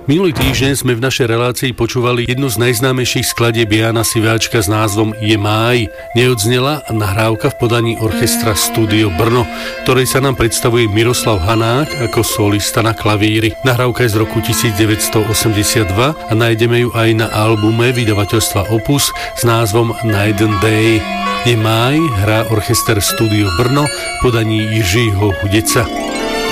Minulý týždeň sme v našej relácii počúvali jednu z najznámejších skladieb Jána Siváčka s názvom Je máj. Neodznela nahrávka v podaní orchestra Studio Brno, ktorej sa nám predstavuje Miroslav Hanák ako solista na klavíri. Nahrávka je z roku 1982 a nájdeme ju aj na albume vydavateľstva Opus s názvom Night and Day. Je máj hrá orchester Studio Brno v podaní Jiřího Hudeca.